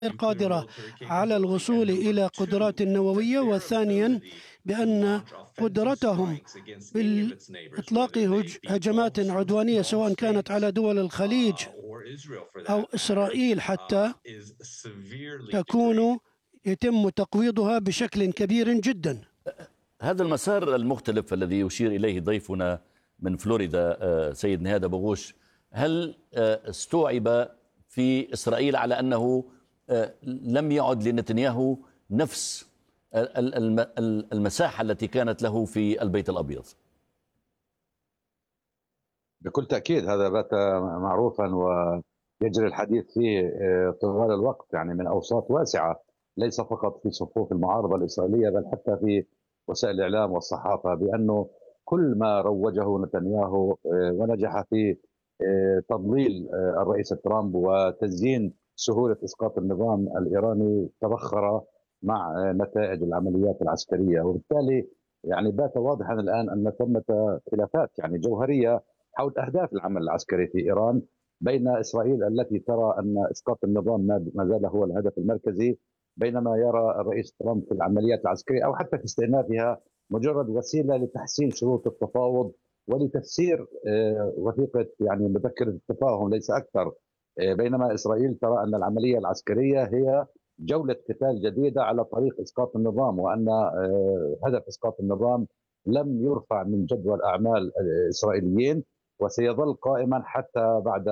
قادرة على الوصول إلى قدرات نووية، وثانيا بأن قدرتهم بالإطلاق هجمات عدوانية سواء كانت على دول الخليج أو إسرائيل حتى يتم تقويضها بشكل كبير جدا. هذا المسار المختلف الذي يشير إليه ضيفنا من فلوريدا سيد نهاد أبو غوش، هل استوعب في إسرائيل على أنه لم يعد لنتنياهو نفس المساحة التي كانت له في البيت الأبيض؟ بكل تأكيد هذا بات معروفا ويجري الحديث فيه طوال الوقت، يعني من أوساط واسعة، ليس فقط في صفوف المعارضة الإسرائيلية بل حتى في وسائل الإعلام والصحافة، بأنه كل ما روجه نتنياهو ونجح في تضليل الرئيس ترامب وتزيين سهولة إسقاط النظام الإيراني تبخر مع نتائج العمليات العسكرية، وبالتالي يعني بات واضحا الآن أن ثمة خلافات يعني جوهرية حول أهداف العمل العسكري في إيران بين إسرائيل التي ترى أن إسقاط النظام ما زال هو الهدف المركزي، بينما يرى الرئيس ترامب في العمليات العسكرية أو حتى في استئنافها مجرد وسيلة لتحسين شروط التفاوض ولتفسير وثيقة يعني مذكرة التفاهم ليس أكثر، بينما إسرائيل ترى أن العملية العسكرية هي جولة قتال جديدة على طريق إسقاط النظام، وأن هدف إسقاط النظام لم يرفع من جدول أعمال الإسرائيليين وسيظل قائما حتى بعد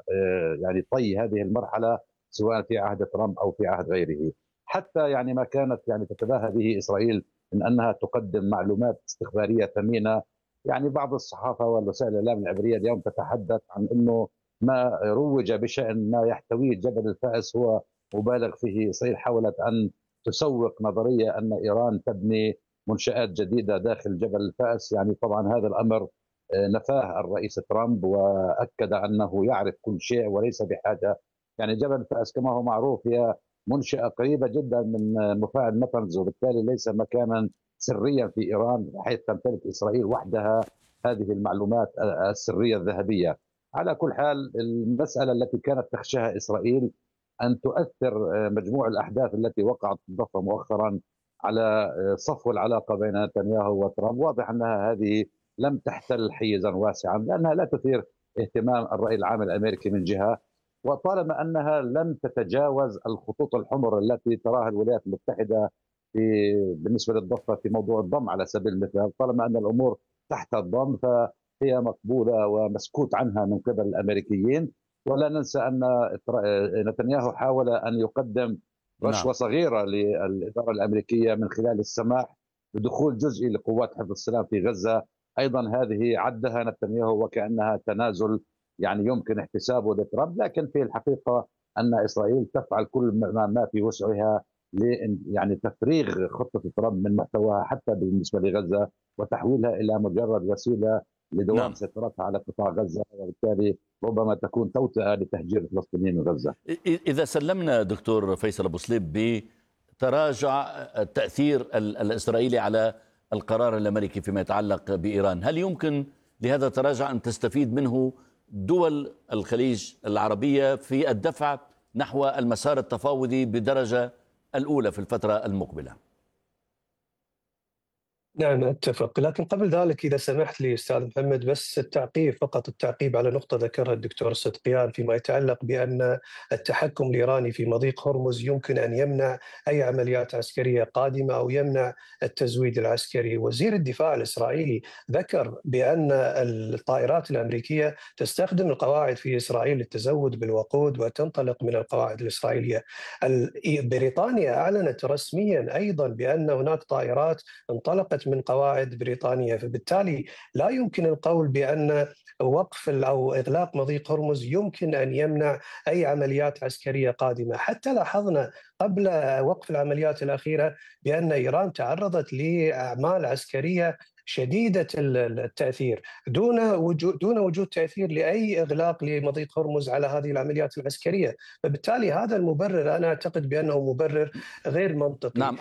يعني طي هذه المرحلة سواء في عهد ترامب أو في عهد غيره. حتى يعني ما كانت يعني تتباهى به إسرائيل من أنها تقدم معلومات استخبارية ثمينة، يعني بعض الصحافة والوسائل الإعلام العبرية اليوم تتحدث عن أنه ما روج بشأن ما يحتويه جبل الفأس هو مبالغ فيه. إسرائيل حاولت أن تسوق نظرية أن إيران تبني منشآت جديدة داخل جبل الفأس، يعني طبعا هذا الأمر نفاه الرئيس ترامب وأكد أنه يعرف كل شيء وليس بحاجة. يعني جبل الفأس كما هو معروف هي منشأة قريبة جدا من مفاعل نتنز، وبالتالي ليس مكانا سريا في إيران حيث تمتلك إسرائيل وحدها هذه المعلومات السرية الذهبية. على كل حال المسألة التي كانت تخشاها إسرائيل أن تؤثر مجموع الأحداث التي وقعت في الضفة مؤخرا على صفو العلاقة بين نتنياهو وترامب، واضح أنها هذه لم تحتل حيزا واسعا لأنها لا تثير اهتمام الرأي العام الأمريكي من جهة، وطالما أنها لم تتجاوز الخطوط الحمر التي تراها الولايات المتحدة بالنسبة للضفة في موضوع الضم على سبيل المثال، طالما أن الأمور تحت الضم فهي مقبولة ومسكوت عنها من قبل الأمريكيين. ولا ننسى أن نتنياهو حاول أن يقدم رشوة صغيرة للإدارة الأمريكية من خلال السماح بدخول جزئي لقوات حفظ السلام في غزة، أيضا هذه عدها نتنياهو وكأنها تنازل يعني يمكن احتسابه لترامب، لكن في الحقيقة أن إسرائيل تفعل كل ما في وسعها يعني تفريغ خطة ترامب من محتواها حتى بالنسبة لغزة وتحويلها إلى مجرد وسيلة لدوام سيطرتها على قطاع غزة، وبالتالي ربما تكون توطئة لتهجير الفلسطينيين من غزة. إذا سلمنا دكتور فيصل أبو سليب بتراجع التأثير الإسرائيلي على القرار الأمريكي فيما يتعلق بإيران، هل يمكن لهذا التراجع أن تستفيد منه دول الخليج العربية في الدفع نحو المسار التفاوضي بدرجة الأولى في الفترة المقبلة؟ نعم أتفق، لكن قبل ذلك إذا سمحت لي أستاذ محمد بس التعقيب على نقطة ذكرها الدكتور صدقيان فيما يتعلق بأن التحكم الإيراني في مضيق هرمز يمكن أن يمنع أي عمليات عسكرية قادمة أو يمنع التزويد العسكري. وزير الدفاع الإسرائيلي ذكر بأن الطائرات الأمريكية تستخدم القواعد في إسرائيل للتزود بالوقود وتنطلق من القواعد الإسرائيلية. بريطانيا أعلنت رسميا أيضا بأن هناك طائرات انطلقت من قواعد بريطانيا، فبالتالي لا يمكن القول بأن وقف أو إغلاق مضيق هرمز يمكن أن يمنع أي عمليات عسكرية قادمة. حتى لاحظنا قبل وقف العمليات الأخيرة بأن إيران تعرضت لأعمال عسكرية شديدة التأثير دون وجود تأثير لأي إغلاق لمضيق هرمز على هذه العمليات العسكرية، فبالتالي هذا المبرر أنا أعتقد بأنه مبرر غير منطقي. نعم،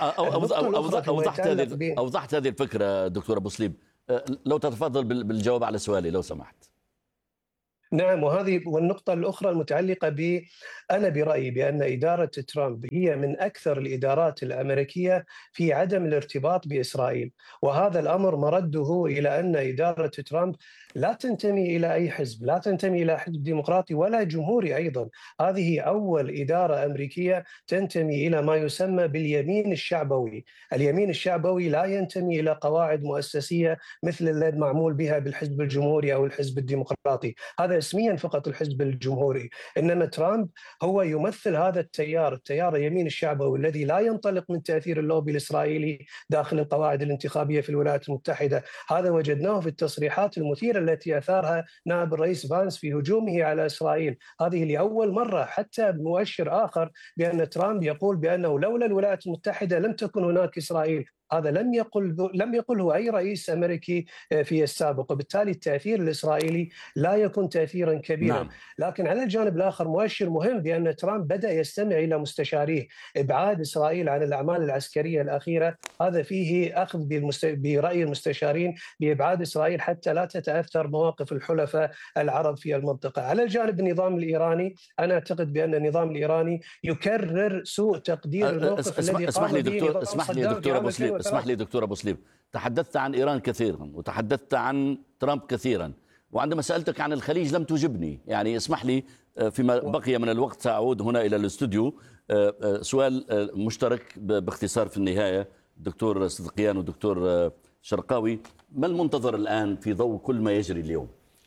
أوضحت هذه الفكرة دكتور أبو سليب، لو تتفضل بالجواب على سؤالي لو سمحت. نعم، وهذه والنقطة الأخرى المتعلقة أنا برأيي بأن إدارة ترامب هي من أكثر الإدارات الأمريكية في عدم الارتباط بإسرائيل، وهذا الأمر مرده إلى أن إدارة ترامب لا تنتمي إلى أي حزب، لا تنتمي إلى حزب ديمقراطي ولا جمهوري أيضا. هذه أول إدارة أمريكية تنتمي إلى ما يسمى باليمين الشعبوي. اليمين الشعبوي لا ينتمي إلى قواعد مؤسسية مثل الذي معمول بها بالحزب الجمهوري أو الحزب الديمقراطي، هذا اسميا فقط الحزب الجمهوري. إنما ترامب هو يمثل هذا التيار اليمين الشعبوي الذي لا ينطلق من تأثير اللوبي الإسرائيلي داخل القواعد الانتخابية في الولايات المتحدة. هذا وجدناه في التصريحات المثيرة التي أثارها نائب الرئيس فانس في هجومه على إسرائيل. هذه لأول مرة حتى بمؤشر آخر بأن ترامب يقول بأنه لولا الولايات المتحدة لم تكن هناك إسرائيل. هذا لم يقله أي رئيس أمريكي في السابق، وبالتالي التأثير الإسرائيلي لا يكون تأثيرا كبيرا. نعم. لكن على الجانب الآخر مؤشر مهم بأن ترامب بدأ يستمع إلى مستشاريه. إبعاد إسرائيل عن الأعمال العسكرية الأخيرة هذا فيه أخذ برأي المستشارين بإبعاد إسرائيل حتى لا تتأثر مواقف الحلفاء العرب في المنطقة. على الجانب النظام الإيراني، أنا أعتقد بأن النظام الإيراني يكرر سوء تقدير الموقف الذي قام به نظام صدام في عام 2003. اسمح لي دكتور أبو سليب، تحدثت عن إيران كثيرا وتحدثت عن ترامب كثيرا، وعندما سألتك عن الخليج لم تجبني. يعني اسمح لي فيما بقي من الوقت سأعود هنا إلى الاستوديو. سؤال مشترك باختصار في النهاية، دكتور صدقيان ودكتور شرقاوي، ما المنتظر الآن في ضوء كل ما يجري اليوم؟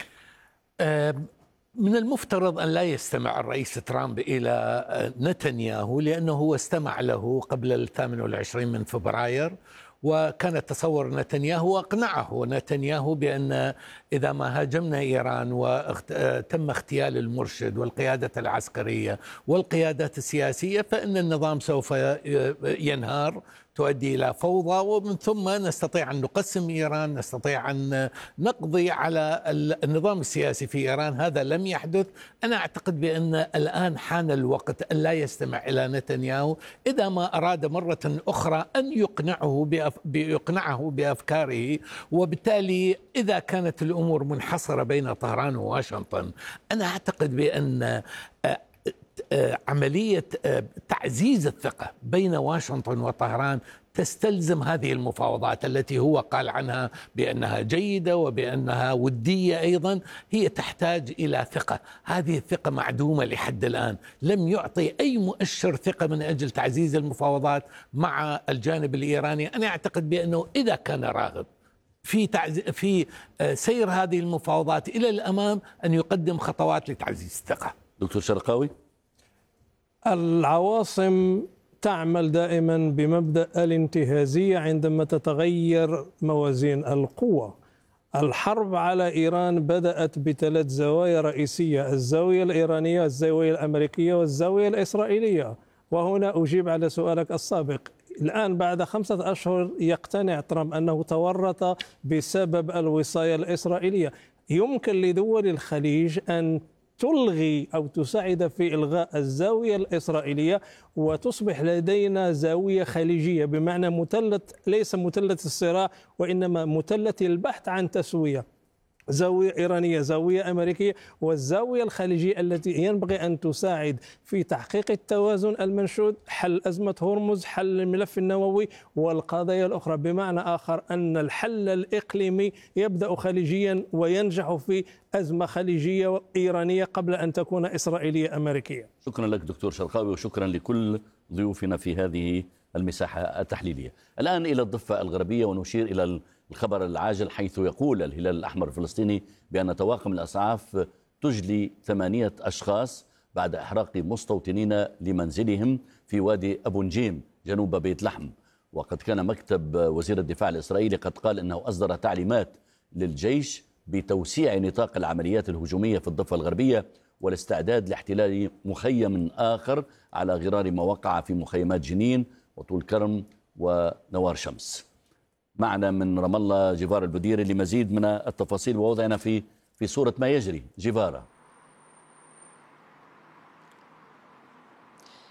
من المفترض أن لا يستمع الرئيس ترامب إلى نتنياهو، لأنه هو استمع له قبل 28 من فبراير، وكان تصور نتنياهو وأقنعه نتنياهو بأن إذا ما هاجمنا إيران وتم اغتيال المرشد والقيادة العسكرية والقيادات السياسية فإن النظام سوف ينهار، تؤدي إلى فوضى، ومن ثم نستطيع أن نقسم إيران، نستطيع أن نقضي على النظام السياسي في إيران. هذا لم يحدث. أنا أعتقد بأن الآن حان الوقت أن لا يستمع إلى نتنياهو إذا ما أراد مرة أخرى أن يقنعه بأفكاره. وبالتالي إذا كانت الأمور منحصرة بين طهران وواشنطن، أنا أعتقد بأن عملية تعزيز الثقة بين واشنطن وطهران تستلزم هذه المفاوضات التي هو قال عنها بأنها جيدة وبأنها ودية أيضا. هي تحتاج إلى ثقة، هذه الثقة معدومة لحد الآن، لم يعطي أي مؤشر ثقة من أجل تعزيز المفاوضات مع الجانب الإيراني. أنا أعتقد بأنه إذا كان راغب في سير هذه المفاوضات إلى الأمام أن يقدم خطوات لتعزيز الثقة. دكتور شرقاوي، العواصم تعمل دائما بمبدأ الانتهازية عندما تتغير موازين القوة. الحرب على إيران بدأت بثلاث زوايا رئيسية: الزاوية الإيرانية، الزاوية الأمريكية، والزاوية الإسرائيلية. وهنا أجيب على سؤالك السابق. الآن بعد 5 أشهر يقتنع ترامب أنه تورط بسبب الوصاية الإسرائيلية. يمكن لدول الخليج أن تلغي أو تساعد في إلغاء الزاوية الإسرائيلية وتصبح لدينا زاوية خليجية، بمعنى مثلث، ليس مثلث الصراع وإنما مثلث البحث عن تسوية: زاوية إيرانية، زاوية أمريكية، والزاوية الخليجية التي ينبغي أن تساعد في تحقيق التوازن المنشود، حل أزمة هرمز، حل الملف النووي والقضايا الأخرى. بمعنى آخر أن الحل الإقليمي يبدأ خليجيا وينجح في أزمة خليجية إيرانية قبل أن تكون إسرائيلية أمريكية. شكرا لك دكتور شرقاوي، وشكرا لكل ضيوفنا في هذه المساحة التحليلية. الآن إلى الضفة الغربية، ونشير إلى الخبر العاجل، حيث يقول الهلال الأحمر الفلسطيني بأن طواقم الأسعاف تجلي 8 أشخاص بعد إحراق مستوطنين لمنزلهم في وادي أبو نجيم جنوب بيت لحم. وقد كان مكتب وزير الدفاع الإسرائيلي قد قال أنه أصدر تعليمات للجيش بتوسيع نطاق العمليات الهجومية في الضفة الغربية والاستعداد لاحتلال مخيم آخر على غرار ما وقع في مخيمات جنين وطول كرم ونوار شمس. معنا من رام الله جيفارا البديري لمزيد من التفاصيل ووضعنا في صورة ما يجري. جيفارا.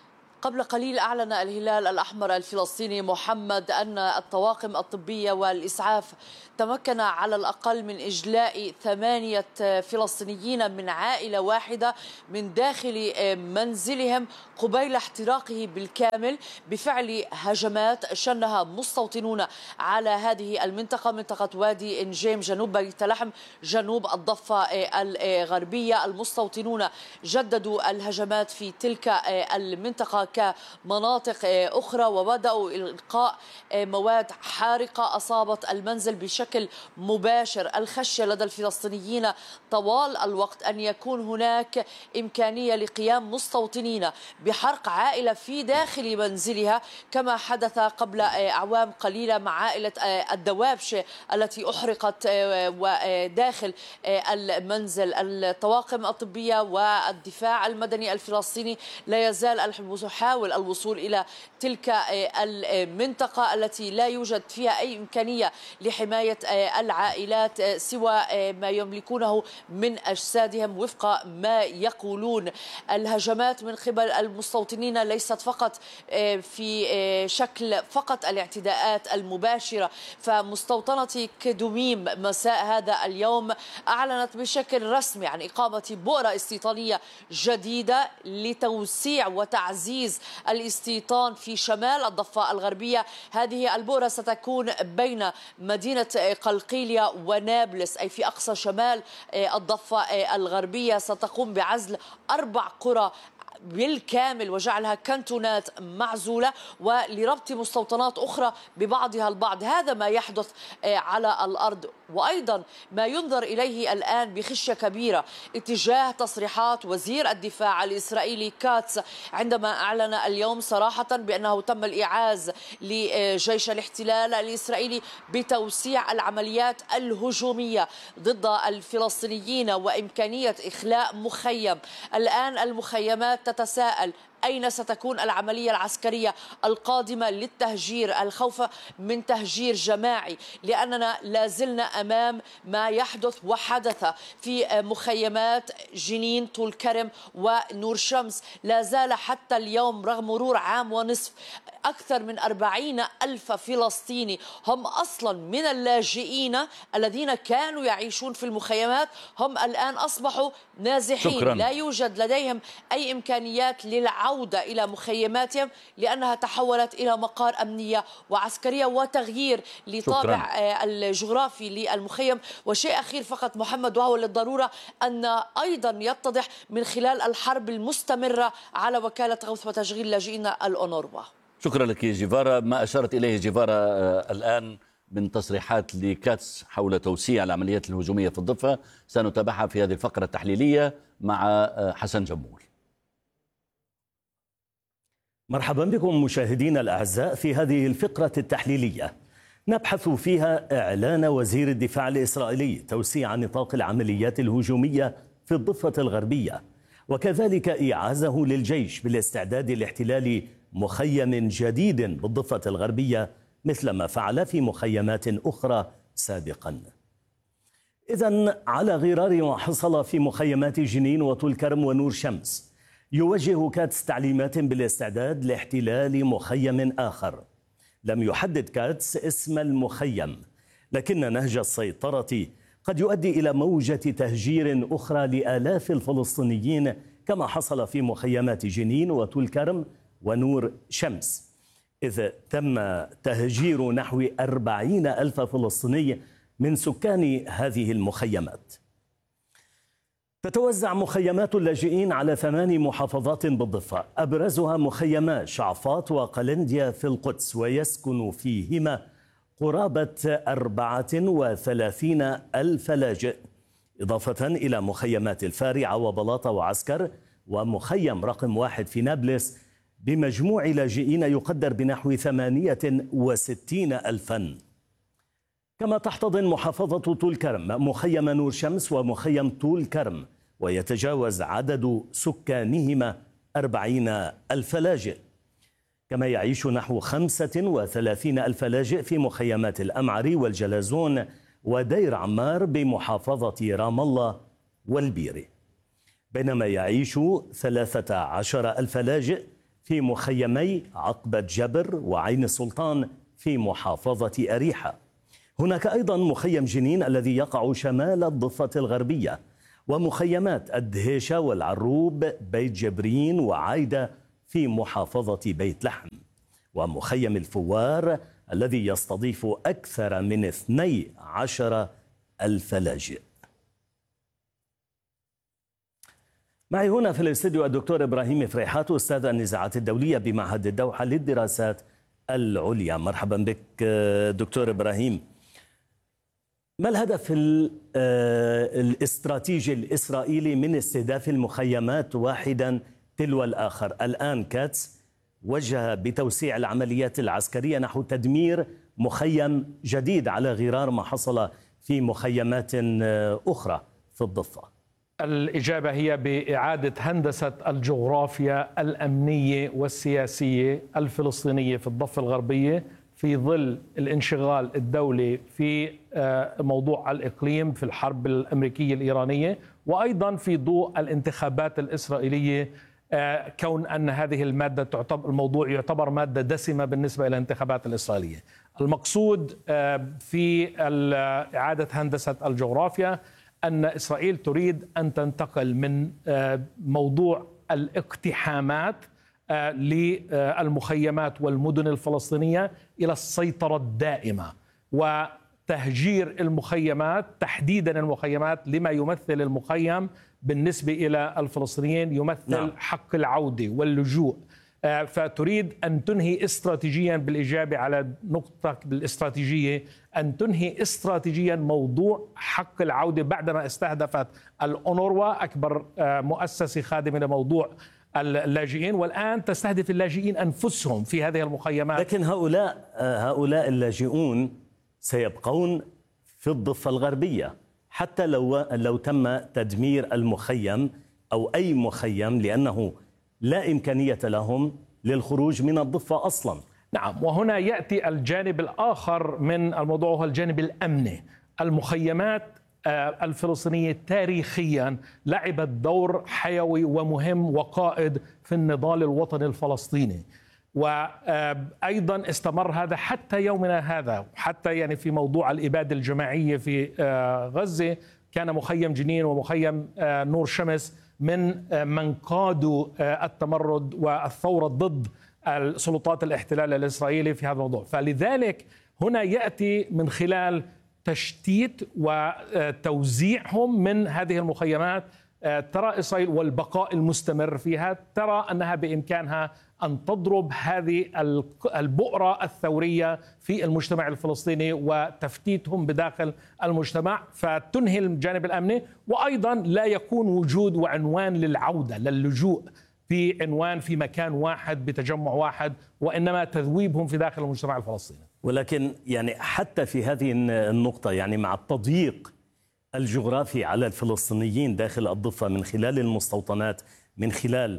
قبل قليل أعلن الهلال الأحمر الفلسطيني محمد أن الطواقم الطبية والإسعاف تمكن على الأقل من إجلاء 8 فلسطينيين من عائلة واحدة من داخل منزلهم قبيل احتراقه بالكامل بفعل هجمات شنها مستوطنون على هذه المنطقة، منطقة وادي إنجيم جنوب بيت لحم جنوب الضفة الغربية. المستوطنون جددوا الهجمات في تلك المنطقة كمناطق أخرى، وبدأوا إلقاء مواد حارقة أصابت المنزل بشكل مباشر. الخشية لدى الفلسطينيين طوال الوقت أن يكون هناك إمكانية لقيام مستوطنين بحرق عائلة في داخل منزلها، كما حدث قبل أعوام قليلة مع عائلة الدوابشة التي أحرقت وداخل المنزل. الطواقم الطبية والدفاع المدني الفلسطيني لا يزال يحاول الوصول إلى تلك المنطقة التي لا يوجد فيها أي إمكانية لحماية العائلات سوى ما يملكونه من أجسادهم وفق ما يقولون. الهجمات من قبل المستوطنين ليست فقط في شكل فقط الاعتداءات المباشرة، فمستوطنة كدوميم مساء هذا اليوم أعلنت بشكل رسمي عن إقامة بؤرة استيطانية جديدة لتوسيع وتعزيز الاستيطان في شمال الضفة الغربية. هذه البؤرة ستكون بين مدينة قلقيلية ونابلس، أي في أقصى شمال الضفة الغربية. ستقوم بعزل 4 قرى بالكامل وجعلها كانتونات معزولة ولربط مستوطنات أخرى ببعضها البعض. هذا ما يحدث على الأرض، وأيضا ما ينظر إليه الآن بخشية كبيرة اتجاه تصريحات وزير الدفاع الإسرائيلي كاتس عندما أعلن اليوم صراحة بأنه تم الإعاز لجيش الاحتلال الإسرائيلي بتوسيع العمليات الهجومية ضد الفلسطينيين وإمكانية إخلاء مخيم. الآن المخيمات تتساءل أين ستكون العملية العسكرية القادمة للتهجير، الخوف من تهجير جماعي، لأننا لازلنا أمام ما يحدث وحدث في مخيمات جنين، طول كرم ونور شمس. لا زال حتى اليوم رغم مرور عام ونصف أكثر من 40,000 فلسطيني هم أصلا من اللاجئين الذين كانوا يعيشون في المخيمات هم الآن أصبحوا نازحين. شكرا. لا يوجد لديهم أي إمكانيات للعودة إلى مخيماتهم لأنها تحولت إلى مقار أمنية وعسكرية وتغيير لطابع الجغرافي للمخيم. وشيء أخير فقط محمد، وهو للضرورة أن أيضا يتضح من خلال الحرب المستمرة على وكالة غوث وتشغيل اللاجئين الأونروا. شكرا لك جيفارا. ما أشارت إليه جيفارا الآن من تصريحات لكاتس حول توسيع العمليات الهجومية في الضفة سنتابعها في هذه الفقرة التحليلية مع حسن جمول. مرحبا بكم مشاهدينا الأعزاء في هذه الفقرة التحليلية نبحث فيها إعلان وزير الدفاع الإسرائيلي توسيع نطاق العمليات الهجومية في الضفة الغربية، وكذلك إعازه للجيش بالاستعداد لاحتلال مخيم جديد بالضفة الغربية مثل ما فعل في مخيمات أخرى سابقا. إذن على غرار ما حصل في مخيمات جنين وطول كرم ونور شمس، يوجه كاتس تعليمات بالاستعداد لاحتلال مخيم آخر. لم يحدد كاتس اسم المخيم، لكن نهج السيطرة قد يؤدي إلى موجة تهجير أخرى لآلاف الفلسطينيين كما حصل في مخيمات جنين وطول كرم ونور شمس، إذ تم تهجير نحو 40,000 فلسطيني من سكان هذه المخيمات. تتوزع مخيمات اللاجئين على 8 محافظات بالضفة، أبرزها مخيما شعفاط وقلنديا في القدس، ويسكن فيهما قرابة 34,000 لاجئ، إضافة إلى مخيمات الفارعة وبلاطة وعسكر ومخيم رقم 1 في نابلس بمجموع لاجئين يقدر بنحو 68,000. كما تحتضن محافظة طول كرم مخيم نور شمس ومخيم طول كرم، ويتجاوز عدد سكانهما 40,000 لاجئ. كما يعيش نحو 35,000 لاجئ في مخيمات الأمعري والجلازون ودير عمار بمحافظة رام الله والبيري، بينما يعيش 13,000 لاجئ في مخيمي عقبة جبر وعين السلطان في محافظة أريحة. هناك أيضا مخيم جنين الذي يقع شمال الضفة الغربية، ومخيمات الدهيشة والعروب بيت جبرين وعايدة في محافظة بيت لحم، ومخيم الفوار الذي يستضيف أكثر من 12,000 لاجئ. معي هنا في الاستديو الدكتور إبراهيم فريحات، أستاذ النزاعات الدولية بمعهد الدوحة للدراسات العليا. مرحبا بك دكتور إبراهيم. ما الهدف الاستراتيجي الإسرائيلي من استهداف المخيمات واحدا تلو الآخر؟ الآن كاتس وجه بتوسيع العمليات العسكرية نحو تدمير مخيم جديد على غرار ما حصل في مخيمات أخرى في الضفة. الإجابة هي بإعادة هندسة الجغرافيا الأمنية والسياسية الفلسطينية في الضفة الغربية في ظل الانشغال الدولي في موضوع الإقليم في الحرب الأمريكية الإيرانية، وأيضا في ضوء الانتخابات الإسرائيلية، كون أن هذه الموضوع يعتبر مادة دسمة بالنسبة إلى الانتخابات الإسرائيلية. المقصود في إعادة هندسة الجغرافيا أن إسرائيل تريد أن تنتقل من موضوع الاقتحامات للمخيمات والمدن الفلسطينية إلى السيطرة الدائمة وتهجير المخيمات، تحديدا المخيمات لما يمثل المخيم بالنسبة إلى الفلسطينيين يمثل حق العودة واللجوء. فتريد أن تنهي استراتيجيا، بالإجابة على نقطة الاستراتيجية، أن تنهي استراتيجيا موضوع حق العودة بعدما استهدفت الأونروا أكبر مؤسسة خادمة لموضوع اللاجئين، والآن تستهدف اللاجئين أنفسهم في هذه المخيمات. لكن هؤلاء اللاجئون سيبقون في الضفة الغربية حتى لو تم تدمير المخيم أو أي مخيم، لأنه لا إمكانية لهم للخروج من الضفة أصلا. نعم، وهنا يأتي الجانب الآخر من الموضوع وهو الجانب الأمني. المخيمات الفلسطينية تاريخيا لعبت دور حيوي ومهم وقائد في النضال الوطني الفلسطيني، وأيضا استمر هذا حتى يومنا هذا، حتى يعني في موضوع الإبادة الجماعية في غزة كان مخيم جنين ومخيم نور شمس من قادوا التمرد والثورة ضد السلطات الاحتلال الإسرائيلي في هذا الموضوع. فلذلك هنا يأتي من خلال تشتيت وتوزيعهم من هذه المخيمات. ترى إسرائيل والبقاء المستمر فيها ترى أنها بإمكانها أن تضرب هذه البؤرة الثورية في المجتمع الفلسطيني وتفتيتهم بداخل المجتمع، فتنهي الجانب الأمني، وأيضا لا يكون وجود وعنوان للعودة للجوء في عنوان في مكان واحد بتجمع واحد، وإنما تذويبهم في داخل المجتمع الفلسطيني. ولكن يعني حتى في هذه النقطة، يعني مع التضييق الجغرافي على الفلسطينيين داخل الضفة من خلال المستوطنات، من خلال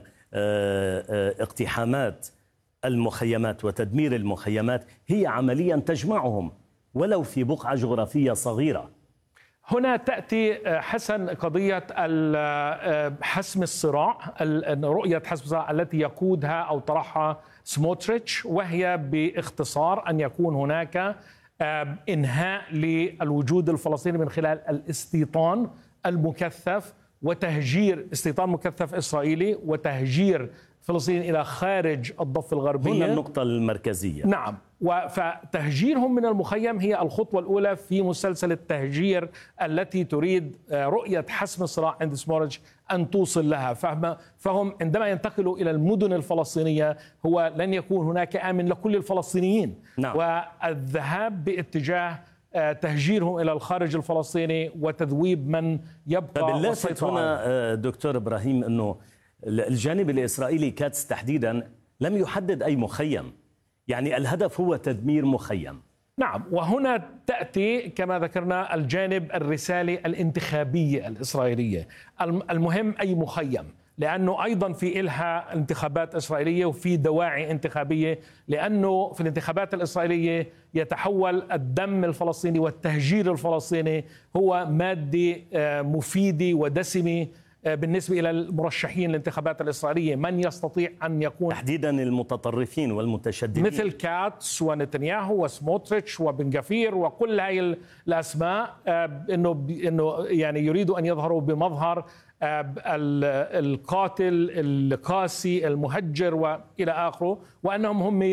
اقتحامات المخيمات وتدمير المخيمات، هي عمليا تجمعهم ولو في بقعة جغرافية صغيرة. هنا تأتي حسن قضية حسم الصراع، رؤية حسم الصراع التي يقودها أو طرحها سموتريتش، وهي باختصار أن يكون هناك إنهاء للوجود الفلسطيني من خلال الاستيطان المكثف وتهجير استيطان مكثف إسرائيلي وتهجير فلسطين إلى خارج الضفة الغربية. هنا النقطة المركزية. نعم، فتهجيرهم من المخيم هي الخطوة الأولى في مسلسل التهجير التي تريد رؤية حسم الصراع عند سموتريتش أن توصل لها. فهم عندما ينتقلوا إلى المدن الفلسطينية هو لن يكون هناك آمن لكل الفلسطينيين. نعم. والذهاب باتجاه تهجيرهم إلى الخارج الفلسطيني وتذويب من يبقى. باللافت هنا دكتور إبراهيم أنه الجانب الإسرائيلي كاتس تحديدا لم يحدد أي مخيم، يعني الهدف هو تدمير مخيم. نعم، وهنا تأتي كما ذكرنا الجانب الرسالي الانتخابية الإسرائيلية. المهم أي مخيم، لأنه أيضا في إلها انتخابات إسرائيلية وفي دواعي انتخابية، لأنه في الانتخابات الإسرائيلية يتحول الدم الفلسطيني والتهجير الفلسطيني هو مادة مفيدة ودسمة بالنسبة إلى المرشحين للانتخابات الإسرائيلية، من يستطيع أن يكون تحديدا المتطرفين والمتشددين مثل كاتس ونتنياهو وسموتريتش وبن غفير وكل هذه الأسماء، إنه يعني يريدوا أن يظهروا بمظهر القاتل القاسي المهجر وإلى آخره، وأنهم هم